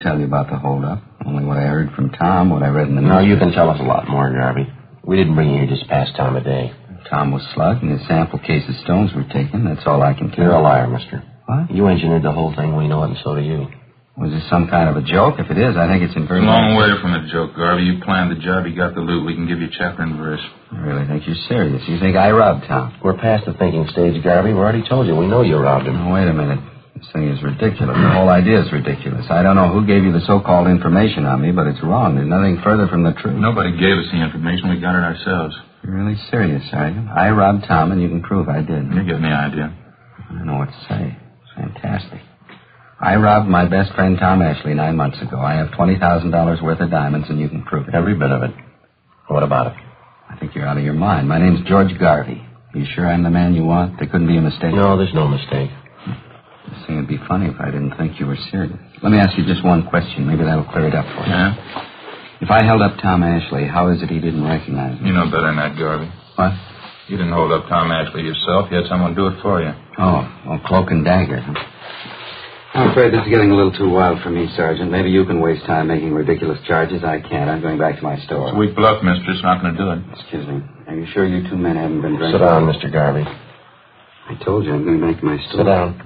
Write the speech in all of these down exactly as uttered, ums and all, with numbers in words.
tell you about the holdup. Only what I heard from Tom, what I read in the news. No, you can tell us a lot more, Garvey. We didn't bring you here just past time of day. Tom was slugged and his sample case of stones were taken. That's all I can tell you. You're a liar, mister. What? You engineered the whole thing. We know it, and so do you. Was this some kind of a joke? If it is, I think it's in very... It's a long way from a joke, Garvey. You planned the job. You got the loot. We can give you chapter and verse. I really think you're serious. You think I robbed Tom? We're past the thinking stage, Garvey. We already told you. We know you robbed him. Now, wait a minute. This thing is ridiculous. The whole idea is ridiculous. I don't know who gave you the so-called information on me, but it's wrong. There's nothing further from the truth. Nobody gave us the information. We got it ourselves. You're really serious, are you? I robbed Tom, and you can prove I did. You're getting the idea. I don't know what to say. It's fantastic. I robbed my best friend Tom Ashley nine months ago. I have twenty thousand dollars worth of diamonds, and you can prove it. Every bit of it. What about it? I think you're out of your mind. My name's George Garvey. You sure I'm the man you want? There couldn't be a mistake? No, there's no mistake. This thing would be funny if I didn't think you were serious. Let me ask you just one question. Maybe that'll clear it up for you. Yeah? If I held up Tom Ashley, how is it he didn't recognize me? You know better than that, Garvey. What? You didn't hold up Tom Ashley yourself. You had someone do it for you. Oh, well, cloak and dagger, huh? I'm afraid this is getting a little too wild for me, Sergeant. Maybe you can waste time making ridiculous charges. I can't. I'm going back to my store. It's a weak bluff, mister. It's not going to do it. Excuse me. Are you sure you two men haven't been drinking? Sit down, Mister Garvey. I told you I'm going back to my store. Sit down.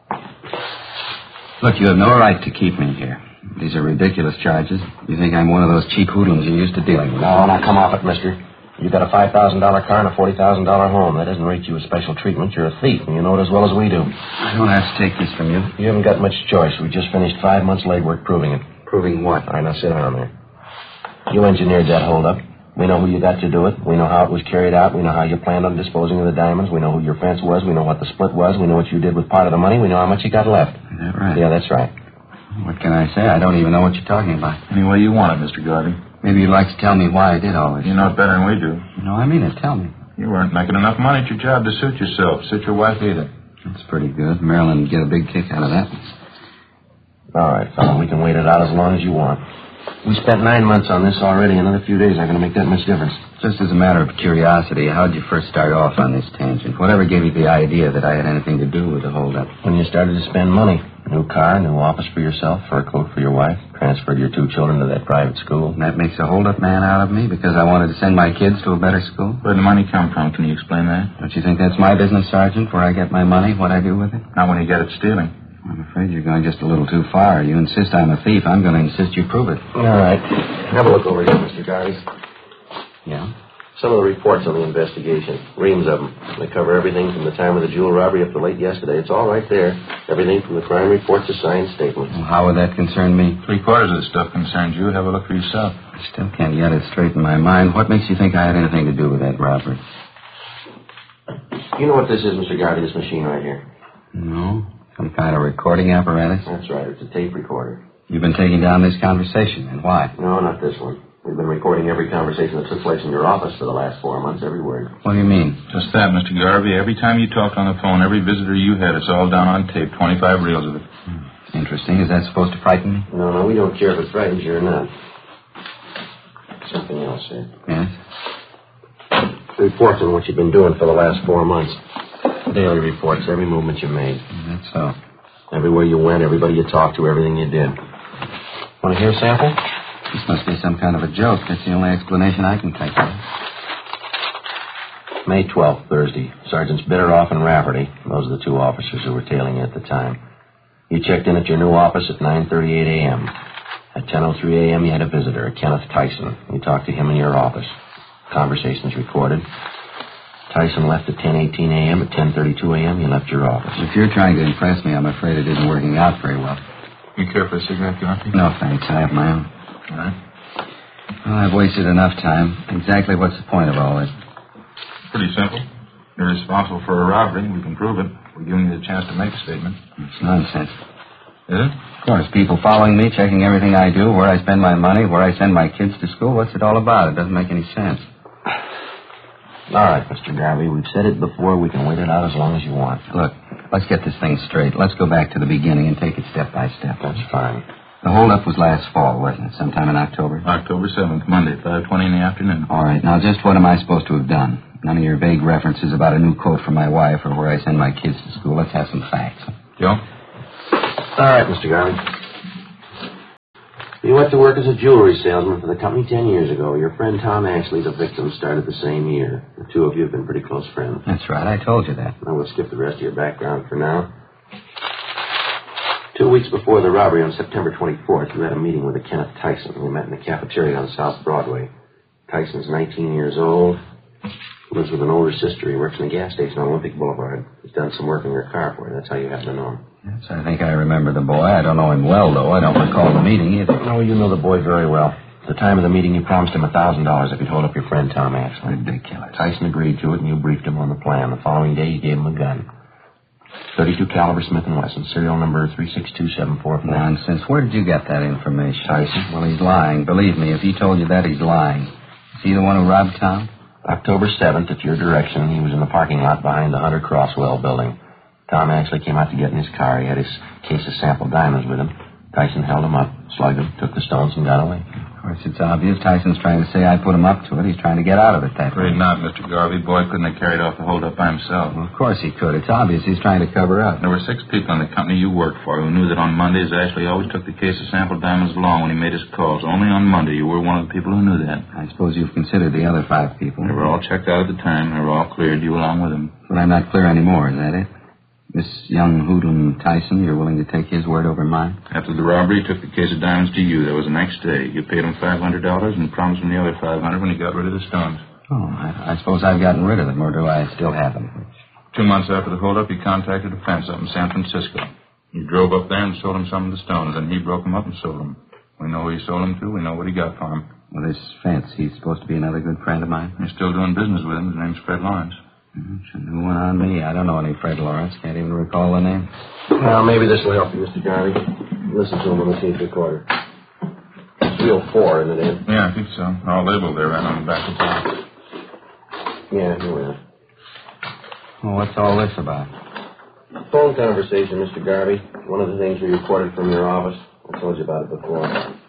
Look, you have no right to keep me here. These are ridiculous charges. You think I'm one of those cheap hoodlums you're used to dealing with. No, now come off it, mister. You got a five thousand dollars car and a forty thousand dollars home. That doesn't rate you as special treatment. You're a thief, and you know it as well as we do. I don't have to take this from you. You haven't got much choice. We just finished five months' legwork proving it. Proving what? All right, now sit down there. You engineered that holdup. We know who you got to do it. We know how it was carried out. We know how you planned on disposing of the diamonds. We know who your fence was. We know what the split was. We know what you did with part of the money. We know how much you got left. Is that right? Yeah, that's right. What can I say? I don't even know what you're talking about. Any way you want it, Mister Garvey. Maybe you'd like to tell me why I did all this. You know it better than we do. No, I mean it. Tell me. You weren't making enough money at your job to suit yourself. Suit your wife either. That's pretty good. Marilyn would get a big kick out of that. All right, fella. We can wait it out as long as you want. We spent nine months on this already. Another few days aren't going to make that much difference. Just as a matter of curiosity, how'd you first start off on this tangent? Whatever gave you the idea that I had anything to do with the holdup? When you started to spend money. New car, new office for yourself, fur coat for your wife, transferred your two children to that private school. And that makes a holdup man out of me because I wanted to send my kids to a better school? Where'd the money come from? Can you explain that? Don't you think that's my business, Sergeant, where I get my money, what I do with it? Not when you get it stealing. I'm afraid you're going just a little too far. You insist I'm a thief. I'm going to insist you prove it. All right. Have a look over here, Mister Garvey. Yeah? Some of the reports on the investigation. Reams of them. They cover everything from the time of the jewel robbery up to late yesterday. It's all right there. Everything from the crime report to signed statements. Well, how would that concern me? Three quarters of the stuff concerns you. Have a look for yourself. I still can't get it straight in my mind. What makes you think I had anything to do with that robbery? You know what this is, Mister Garvey, this machine right here? No. Some kind of recording apparatus? That's right. It's a tape recorder. You've been taking down this conversation, and why? No, not this one. We've been recording every conversation that took place in your office for the last four months, every word. What do you mean? Just that, Mister Garvey. Every time you talked on the phone, every visitor you had, it's all down on tape. twenty-five reels of it. Hmm. Interesting. Is that supposed to frighten me? No, no, we don't care if it frightens you or not. Something else here. Yes? Reports on what you've been doing for the last four months. Daily reports, every movement you made. That's so. Everywhere you went, everybody you talked to, everything you did. Want to hear a sample? This must be some kind of a joke. That's the only explanation I can think of. May twelfth, Thursday. Sergeants Bitteroff and Rafferty. Those are the two officers who were tailing you at the time. You checked in at your new office at nine thirty-eight a.m. At ten oh three a.m. you had a visitor, Kenneth Tyson. You talked to him in your office. Conversations recorded. Tyson left at ten eighteen a.m. At ten thirty-two a.m. you left your office. If you're trying to impress me, I'm afraid it isn't working out very well. You care for a cigarette, Garvey? No, thanks. I have my own. All right. Well, I've wasted enough time. Exactly what's the point of all this? Pretty simple. You're responsible for a robbery. We can prove it. We're giving you the chance to make a statement. It's nonsense. Is it? Of course, people following me, checking everything I do, where I spend my money, where I send my kids to school. What's it all about? It doesn't make any sense. All right, Mister Garvey, we've said it before. We can wait it out as long as you want. Look, let's get this thing straight. Let's go back to the beginning and take it step by step. That's fine. The holdup was last fall, wasn't it? Sometime in October? October seventh, Monday, five twenty in the afternoon. All right. Now, just what am I supposed to have done? None of your vague references about a new coat for my wife or where I send my kids to school. Let's have some facts. Joe? All right, Mister Garvey. You went to work as a jewelry salesman for the company ten years ago. Your friend Tom Ashley, the victim, started the same year. The two of you have been pretty close friends. That's right. I told you that. Now, we'll skip the rest of your background for now. Two weeks before the robbery on September twenty-fourth, you had a meeting with a Kenneth Tyson. You met in the cafeteria on South Broadway. Tyson's nineteen years old. Lives with an older sister. He works in a gas station on Olympic Boulevard. He's done some work in your car for you. That's how you happen to know him. Yes, I think I remember the boy. I don't know him well, though. I don't recall the meeting either. No, you know the boy very well. At the time of the meeting, you promised him a thousand dollars if he'd hold up your friend Tom Ashley. Ridiculous. Tyson agreed to it, and you briefed him on the plan. The following day, you gave him a gun. thirty-two caliber Smith and Wesson, serial number three six two seven four four. Nonsense. Where did you get that information? Tyson. Well, he's lying. Believe me, if he told you that, he's lying. Is he the one who robbed Tom? October seventh, at your direction, he was in the parking lot behind the Hunter Crosswell building. Tom actually came out to get in his car. He had his case of sample diamonds with him. Tyson held him up, slugged him, took the stones, and got away. Of course, it's obvious. Tyson's trying to say I put him up to it. He's trying to get out of it that way. Afraid not, Mister Garvey. Boy couldn't have carried off the holdup by himself. Well, of course he could. It's obvious he's trying to cover up. There were six people in the company you worked for who knew that on Mondays Ashley always took the case of sample diamonds along when he made his calls. Only on Monday you were one of the people who knew that. I suppose you've considered the other five people. They were all checked out at the time. They were all cleared, you along with them. But I'm not clear anymore, is that it? This young hoodlum Tyson, you're willing to take his word over mine? After the robbery, he took the case of diamonds to you. That was the next day. You paid him five hundred dollars and promised him the other five hundred dollars when he got rid of the stones. Oh, I, I suppose I've gotten rid of them, or do I still have them? Two months after the holdup, you contacted a fence up in San Francisco. You drove up there and sold him some of the stones, and he broke them up and sold them. We know who he sold them to. We know what he got for them. Well, this Fence, he's supposed to be another good friend of mine. You're still doing business with him. His name's Fred Lawrence. Mm-hmm. It's a new one on me. I don't know any Fred Lawrence. Can't even recall the name. Well, maybe this will help you, Mister Garvey. Listen to him on the tape recorder. It's real four, isn't it, Ed? Yeah, I think so. All labeled there right on the back of the box. Yeah, here we are. Well, what's all this about? Phone conversation, Mister Garvey. One of the things we recorded from your office. I told you about it before.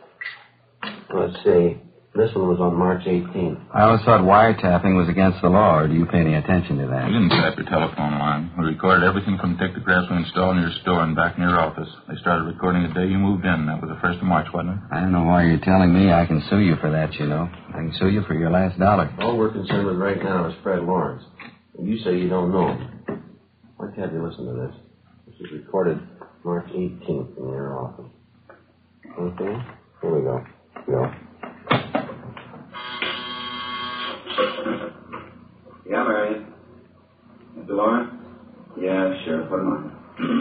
Let's see. This one was on March eighteenth. I always thought wiretapping was against the law, or do you pay any attention to that? We didn't tap your telephone line. We recorded everything from dictographs we installed in your store and back in your office. They started recording the day you moved in. That was the first of March, wasn't it? I don't know why you're telling me. I can sue you for that, you know. I can sue you for your last dollar. All we're concerned with right now is Fred Lawrence. And you say you don't know him. Let's have you listen to this. This was recorded March eighteenth in your office. Okay? Here we go. Go. Yeah, Marion. Mister Lawrence? Yeah, sure. Put him on.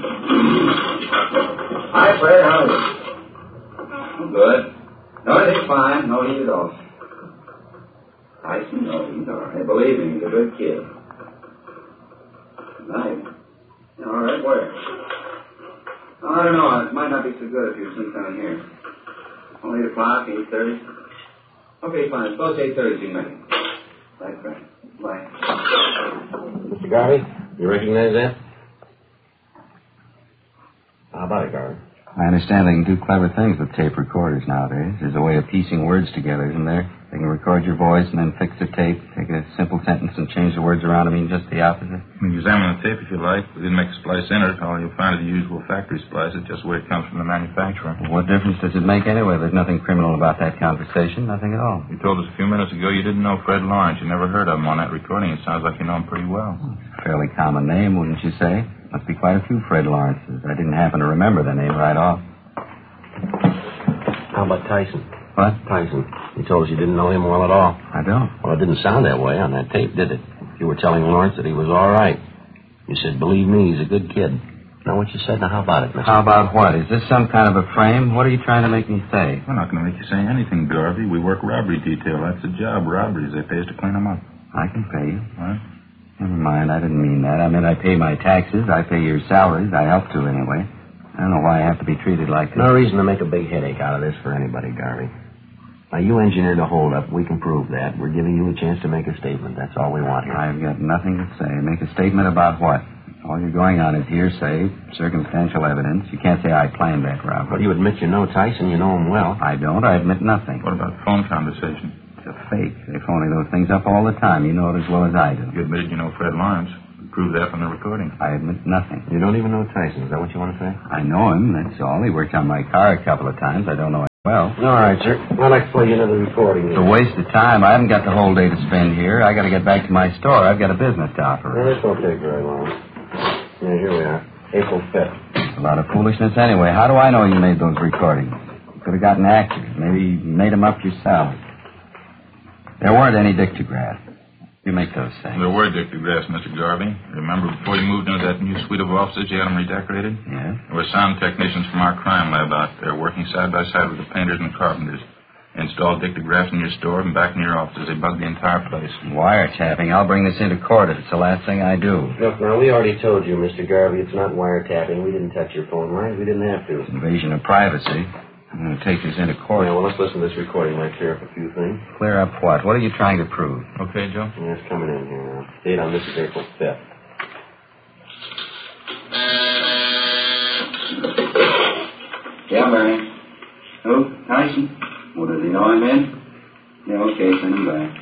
Hi, Fred. How are you? I'm good. No, he's fine. No heat at all. Tyson? No, he's all right. Believe me, he's a good kid. Nice. All right, where? Oh, I don't know. It might not be so good if you're sitting down here. Only eight o'clock, eight thirty. Okay, fine. Suppose eight thirty, you make. Bye, Fred. Bye. Mister Garvey, you recognize that? How about it, Garvey? I understand they can do clever things with tape recorders nowadays. There's a way of piecing words together, isn't there? They can record your voice and then fix the tape, take a simple sentence and change the words around to mean just the opposite. You can examine the tape if you like. We didn't make a splice in it. All you'll find is the usual factory splice. It's just the way it comes from the manufacturer. Well, what difference does it make anyway? There's nothing criminal about that conversation. Nothing at all. You told us a few minutes ago you didn't know Fred Lawrence. You never heard of him on that recording. It sounds like you know him pretty well. It's a fairly common name, wouldn't you say? Must be quite a few Fred Lawrences. I didn't happen to remember the name right off. How about Tyson? What? Tyson. You told us you didn't know him well at all. I don't. Well, it didn't sound that way on that tape, did it? You were telling Lawrence that he was all right. You said, believe me, he's a good kid. Now, what you said, now how about it, mister? How about what? Is this some kind of a frame? What are you trying to make me say? We're not going to make you say anything, Garvey. We work robbery detail. That's the job, robberies. They pay us to clean them up. I can pay you. What? Never mind, I didn't mean that. I meant I pay my taxes, I pay your salaries. I help to, anyway. I don't know why I have to be treated like this. No reason to make a big headache out of this for anybody, Garvey. Now, you engineered a holdup. We can prove that. We're giving you a chance to make a statement. That's all we want here. I've got nothing to say. Make a statement about what? All you're going on is hearsay, circumstantial evidence. You can't say I planned that robbery. Well, you admit you know Tyson. You know him well. I don't. I admit nothing. What about phone conversation? It's a fake. They're phoning those things up all the time. You know it as well as I do. You admitted you know Fred Lawrence. We proved that from the recording. I admit nothing. You don't even know Tyson. Is that what you want to say? I know him, that's all. He worked on my car a couple of times. I don't know Well, All right, sir. I'd like to play you another recording. it's a waste of time. I haven't got the whole day to spend here. I got to get back to my store. I've got a business to Well, operate. this won't take very long. Yeah, here we are. April fifth. A lot of foolishness anyway. How do I know you made those recordings? You could have gotten actors. Maybe you made them up yourself. There weren't any dictographs. You make those things. There were dictographs, Mister Garvey. Remember, before you moved into that new suite of offices, you had them redecorated? Yeah? There were sound technicians from our crime lab out there working side by side with the painters and the carpenters. They installed dictographs in your store and back in your offices. They bugged the entire place. Wiretapping. I'll bring this into court if it's the last thing I do. Look, now, we already told you, Mister Garvey, it's not wiretapping. We didn't touch your phone lines. We didn't have to. Invasion of privacy. I'm going to take this into court. Yeah, well, let's listen to this recording. Might clear up a few things. Clear up what? What are you trying to prove? Okay, Joe? Yeah, it's coming in here now. Date on this is April fifth. Yeah, Mary. Who? Tyson? Well, does he know I'm in? Yeah, okay, send him back.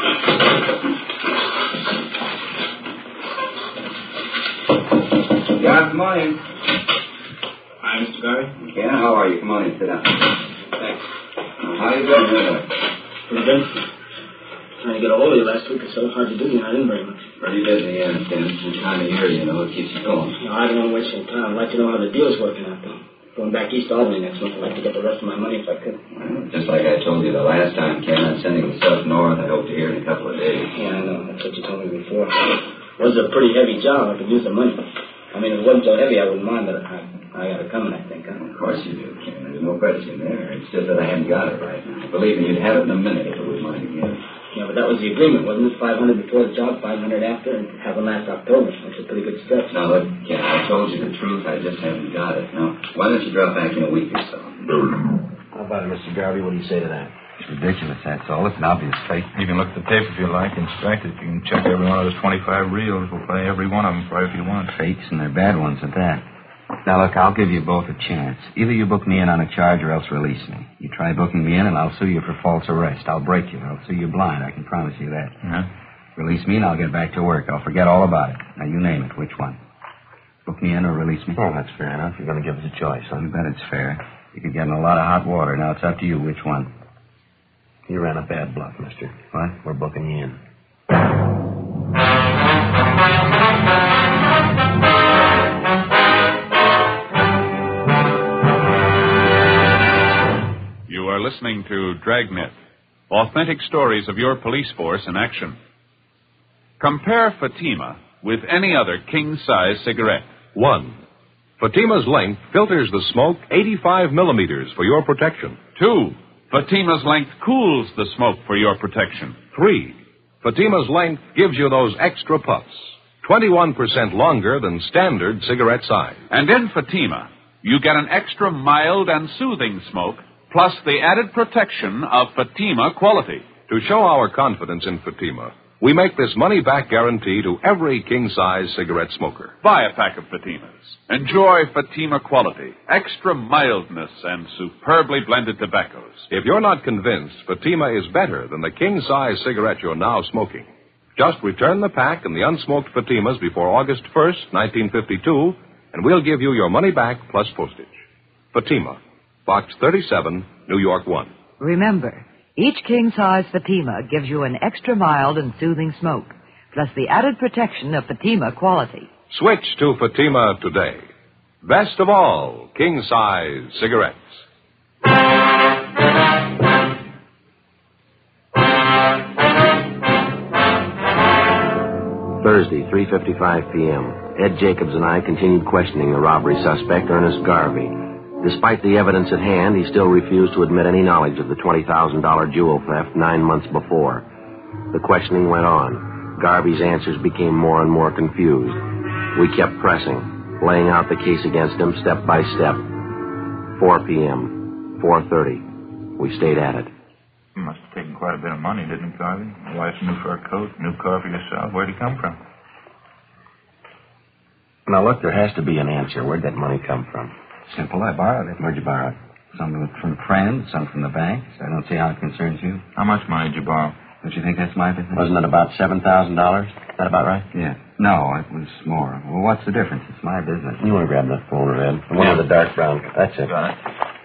Yeah, come on in. Hi, Mister Garvey. Yeah, how are you? Come on in, sit down. Thanks. Uh, how you doing today? Pretty good. Trying to get a hold of you last week or so. Hard to do. You're not in very much. Pretty busy, yeah, Tim. This time of year, you know, it keeps you going. No, I don't want to waste your time. I'd like to know how the deal's working out, though. Going back east to Albany next month, I'd like to get the rest of my money if I could. Well, just like I told you the last time, Ken, I'm sending the stuff north. I hope to hear in a couple of days. Yeah, I know. That's what you told me before. It was a pretty heavy job. I could use the money. I mean, if it wasn't so heavy, I wouldn't mind, but I, I got it coming, I think. Huh? Of course you do, Ken. There's no question there. It's just that I haven't got it right now. Believe me, you'd have it in a minute if it was mine again. Yeah, but that was the agreement, wasn't it? five hundred before the job, five hundred after, and have them last October. That's a pretty good stretch. Now, look, Ken, I told you the truth. I just haven't got it. Now, why don't you drop back in a week or so? How about it, Mister Garvey? What do you say to that? It's ridiculous, that's all. It's an obvious fake. You can look at the tape if you like, inspect it. You can check every one of those twenty-five reels. We'll play every one of them for you if you want. Fakes, and they're bad ones at that. Now, look, I'll give you both a chance. Either you book me in on a charge or else release me. You try booking me in, and I'll sue you for false arrest. I'll break you. I'll sue you blind. I can promise you that. Yeah? Release me, and I'll get back to work. I'll forget all about it. Now, you name it. Which one? Book me in or release me? Oh, that's fair enough. You're going to give us a choice, huh? You bet it's fair. You could get in a lot of hot water. Now, it's up to you. Which one? You ran a bad bluff, mister. What? We're booking you in. You are listening to Dragnet, authentic stories of your police force in action. Compare Fatima with any other king-size cigarette. One, Fatima's length filters the smoke eighty-five millimeters for your protection. Two, Fatima's length cools the smoke for your protection. Three, Fatima's length gives you those extra puffs, twenty-one percent longer than standard cigarette size. And in Fatima, you get an extra mild and soothing smoke, plus the added protection of Fatima quality. To show our confidence in Fatima, we make this money-back guarantee to every king-size cigarette smoker. Buy a pack of Fatimas. Enjoy Fatima quality, extra mildness, and superbly blended tobaccos. If you're not convinced Fatima is better than the king-size cigarette you're now smoking, just return the pack and the unsmoked Fatimas before August first, nineteen fifty-two, and we'll give you your money back plus postage. Fatima, Box thirty-seven, New York one. Remember, each king-size Fatima gives you an extra mild and soothing smoke, plus the added protection of Fatima quality. Switch to Fatima today. Best of all, king-size cigarettes. Thursday, three fifty-five p.m. Ed Jacobs and I continued questioning the robbery suspect, Ernest Garvey. Despite the evidence at hand, he still refused to admit any knowledge of the twenty thousand dollars jewel theft nine months before. The questioning went on. Garvey's answers became more and more confused. We kept pressing, laying out the case against him step by step. four p.m., four thirty. We stayed at it. You must have taken quite a bit of money, didn't you, Garvey? Your wife's new fur coat, new car for yourself. Where'd he come from? Now, look, there has to be an answer. Where'd that money come from? Simple. I borrowed it. Where'd you borrow it? Some from friends, some from the banks. I don't see how it concerns you. How much money did you borrow? Don't you think that's my business? Wasn't it about seven thousand dollars? Is that about right? Yeah. No, it was more. Well, what's the difference? It's my business. You want to grab that folder, Ed? The one Yeah. with the dark brown. That's it. Got it.